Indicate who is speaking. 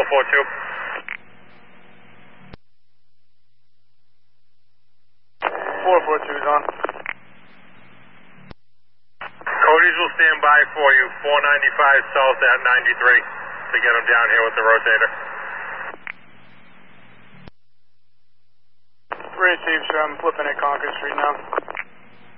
Speaker 1: 442.
Speaker 2: 442's on.
Speaker 1: Cody's will stand by for you, 495 south at 93 to get him down here with the rotator.
Speaker 2: Received, sir. I'm flipping at Concord Street now.